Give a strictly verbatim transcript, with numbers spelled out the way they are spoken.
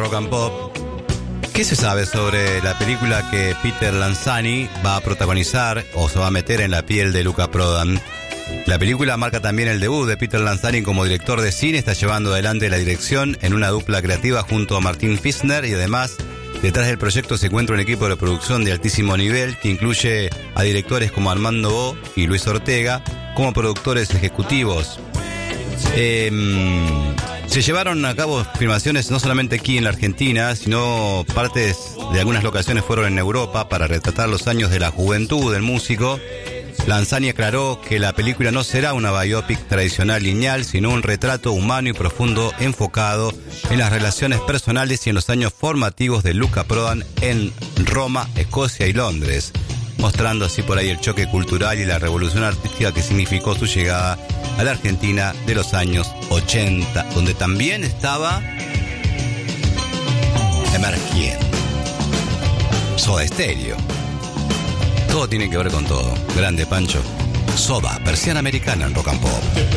Rock and Pop. ¿Qué se sabe sobre la película que Peter Lanzani va a protagonizar o se va a meter en la piel de Luca Prodan? La película marca también el debut de Peter Lanzani como director de cine. Está llevando adelante la dirección en una dupla creativa junto a Martin Fisner, y además detrás del proyecto se encuentra un equipo de producción de altísimo nivel que incluye a directores como Armando Bo y Luis Ortega como productores ejecutivos. Eh, se llevaron a cabo filmaciones no solamente aquí en la Argentina, sino partes de algunas locaciones fueron en Europa para retratar los años de la juventud del músico. Lanzani aclaró que la película no será una biopic tradicional lineal, sino un retrato humano y profundo enfocado en las relaciones personales y en los años formativos de Luca Prodan en Roma, Escocia y Londres, mostrando así por ahí el choque cultural y la revolución artística que significó su llegada a la Argentina de los años ochenta, donde también estaba emergiendo Soda Stereo. Todo tiene que ver con todo. Grande Pancho. Soda, persiana americana en Rock and Pop.